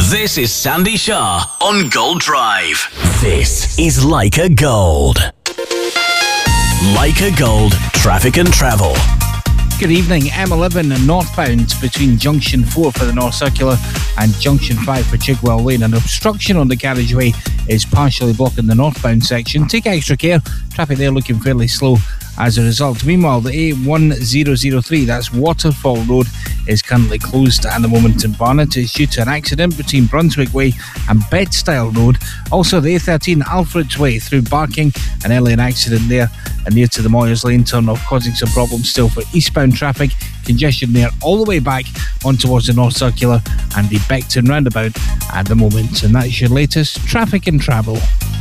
This is Sandy Shah on Gold Drive. This is Leica Gold. Leica Gold Traffic and Travel. Good evening. M11 northbound between Junction 4 for the North Circular and Junction 5 for Chigwell Lane. An obstruction on the carriageway is partially blocking the northbound section. Take extra care. Traffic there looking fairly slow as a result. Meanwhile, the A1003, that's Waterfall Road, is currently closed at the moment in Barnet. It's due to an accident between Brunswick Way and Bedstyle Road. Also, the A13 Alfred's Way through Barking, an early accident there and near to the Moyers Lane turn-off, causing some problems still for eastbound traffic. Congestion there all the way back on towards the North Circular and the Beckton roundabout at the moment. And that's your latest traffic and travel.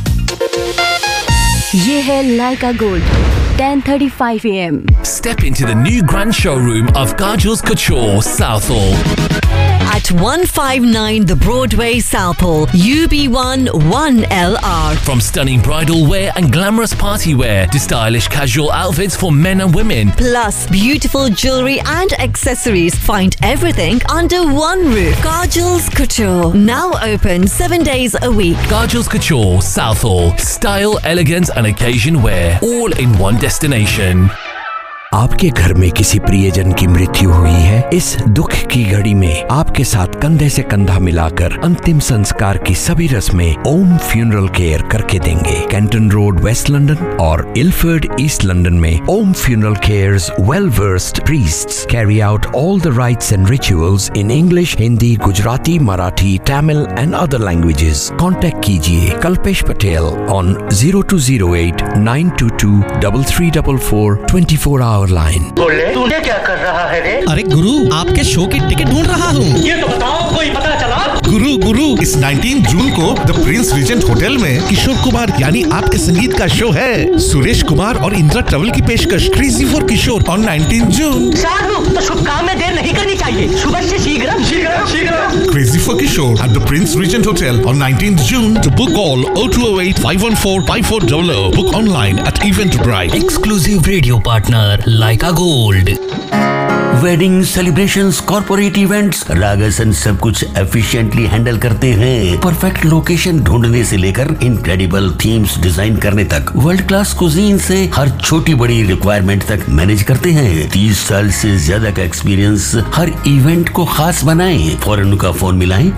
ये है Leica Gold, 10:35 AM. Step into the new grand showroom of Kajal's Couture, Southall. At 159 The Broadway, Southall, UB1 1LR. From stunning bridal wear and glamorous party wear to stylish casual outfits for men and women. Plus beautiful jewellery and accessories. Find everything under one roof. Kajal's Couture. Now open 7 days a week. Kajal's Couture, Southall. Style, elegance and occasion wear. All in one destination. आपके घर में किसी प्रियजन की मृत्यु हुई है? इस दुख की घड़ी में आपके साथ कंधे से कंधा मिलाकर अंतिम संस्कार की सभी रस्में ओम फ्यूनरल केयर करके देंगे। कैंटन रोड, वेस्ट लंदन और इलफर्ड, ईस्ट लंदन में ओम funeral cares well-versed priests carry out all the rites and rituals in English, Hindi, Gujarati, Marathi, Tamil and other languages. Contact कीजिए Kalpesh Patel on 0208 922 3344 24 hour line. बोले तूने क्या कर रहा है रे? अरे गुरु, आपके शो की टिकट ढूंढ रहा हूँ। ये तो बताओ, कोई पता चला? गुरु इस 19 जून को द प्रिंस रिजेंट होटल में किशोर कुमार यानी आपके संगीत का शो है। सुरेश कुमार और इंदिरा ट्रेवल की पेशकश क्रेजी फॉर किशोर ऑन 19 जून। शाहरुख, तो शुभ काम में देर नहीं करनी चाहिए। सुबह से शीघ्र। Crazy for Kishore at the Prince Regent Hotel on 19th June. To book all 0208 514 5400. Book online at Eventbrite. Exclusive radio partner Leica Gold. Wedding celebrations, corporate events, रागासन सब कुछ एफिशिएंटली हैंडल करते हैं। परफेक्ट लोकेशन ढूंढने से लेकर incredible themes design करने तक, world class cuisine से हर छोटी बड़ी रिक्वायरमेंट तक मैनेज करते हैं। 30 साल से ज्यादा का एक्सपीरियंस हर इवेंट को खास बनाएं। फौरन उनका फोन मिलाएं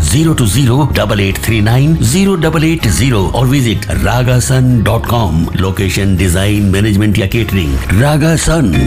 020-8839-0880 और visit ragasun.com। Location, design, management या केटरिंग, रागासन।